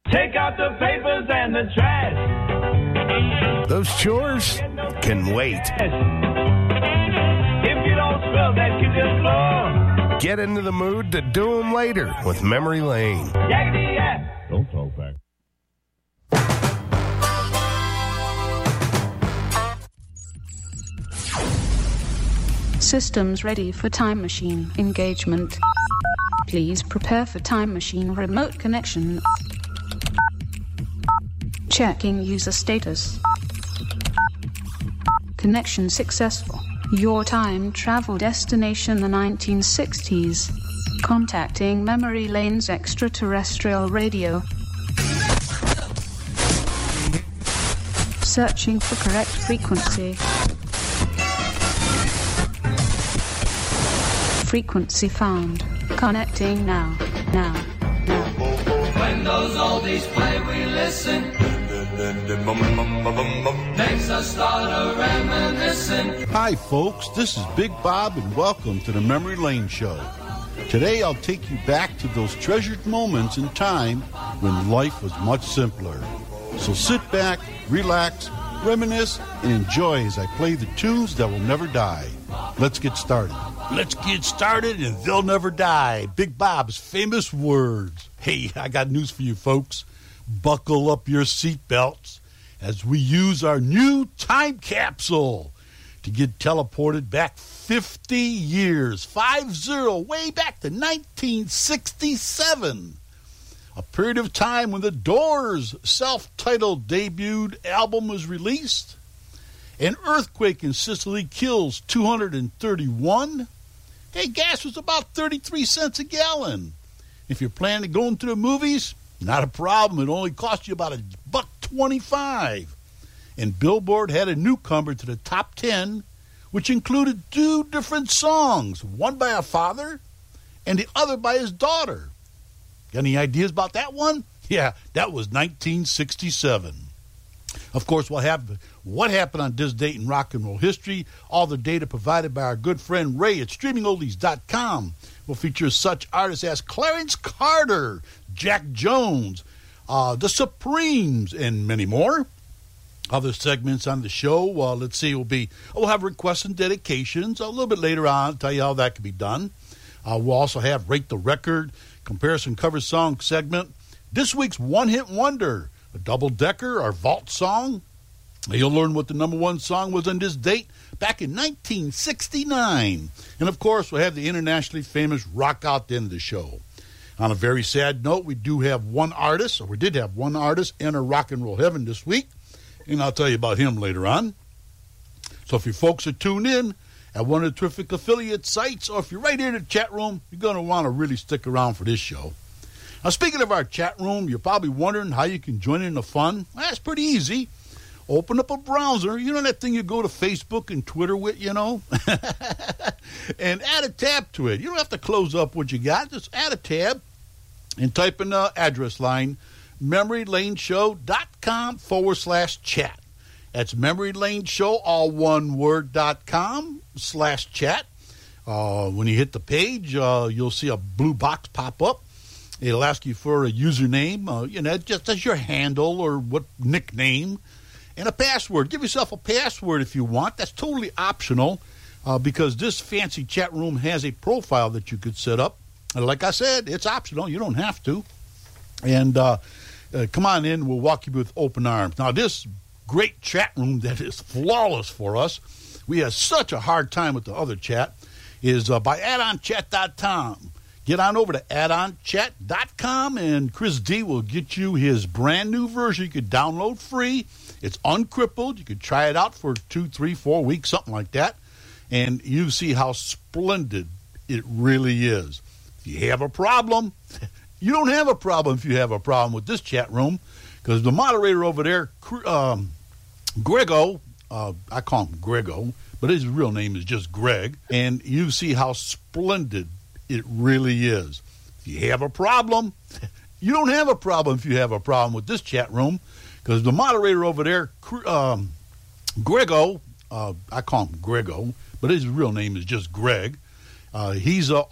Take out the papers and the trash. Those chores can wait. If you don't scrub that kitchen floor, Get into the mood to do them later with Memory Lane. yakety yak. Don't talk back. Systems ready for time machine engagement. Please prepare for time machine remote connection. Checking user status. Connection successful. Your time travel destination the 1960s. Contacting Memory Lane's extraterrestrial radio. Searching for correct frequency. Frequency found. Connecting now. When those oldies play, we listen. Makes us start a reminiscing. Hi, folks. This is Big Bob, and welcome to the Memory Lane Show. Today, I'll take you back to those treasured moments in time when life was much simpler. So sit back, relax, reminisce, and enjoy as I play the tunes that will never die. Let's get started. Let's get started, and they'll never die. Big Bob's famous words. Hey, I got news for you, folks. Buckle up your seatbelts as we use our new time capsule to get teleported back 50 years, 50, way back to 1967. A period of time when the Doors' self-titled debut album was released. An earthquake in Sicily kills 231. Hey, gas was about 33 cents a gallon. If you're planning to go into the movies, not a problem. It only cost you about $1.25. And Billboard had a newcomer to the top 10, which included two different songs, one by a father and the other by his daughter. Got any ideas about that one? Yeah, that was 1967. Of course, what happened on this date in rock and roll history, all the data provided by our good friend Ray at StreamingOldies.com will feature such artists as Clarence Carter, Jack Jones, The Supremes, and many more. Other segments on the show, we'll have requests and dedications a little bit later on. I'll tell you how that can be done. We'll also have Rate the Record, comparison cover song segment. This week's One Hit Wonder, a double-decker, our vault song. You'll learn what the number one song was on this date back in 1969. And, of course, we'll have the internationally famous rock out the end of the show. On a very sad note, we did have one artist enter rock and roll heaven this week, and I'll tell you about him later on. So if you folks are tuned in at one of the terrific affiliate sites, or if you're right here in the chat room, you're going to want to really stick around for this show. Now, speaking of our chat room, you're probably wondering how you can join in the fun. Well, that's pretty easy. Open up a browser. You know that thing you go to Facebook and Twitter with, and add a tab to it. You don't have to close up what you got. Just add a tab and type in the address line, memorylaneshow.com/chat. That's memorylaneshow, all one word, .com/chat. When you hit the page, you'll see a blue box pop up. It'll ask you for a username, just as your handle or what nickname, and a password. Give yourself a password if you want. That's totally optional because this fancy chat room has a profile that you could set up. And like I said, it's optional. You don't have to. And come on in. We'll welcome you with open arms. Now, this great chat room that is flawless for us, we had such a hard time with the other chat, is by addonchat.com. Get on over to addonchat.com, and Chris D will get you his brand new version. You can download free. It's uncrippled. You can try it out for 2, 3, 4 weeks, something like that, and you see how splendid it really is. If you have a problem, you don't have a problem if you have a problem with this chat room, because the moderator over there, Grego, I call him Grego, but his real name is just Greg, and you see how splendid it really is. If you have a problem, you don't have a problem if you have a problem with this chat room, because the moderator over there, Grego, I call him Grego, but his real name is just Greg. He's